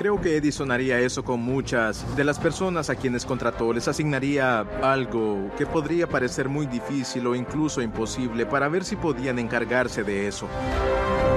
Creo que Edison haría eso con muchas de las personas a quienes contrató. Les asignaría algo que podría parecer muy difícil o incluso imposible para ver si podían encargarse de eso.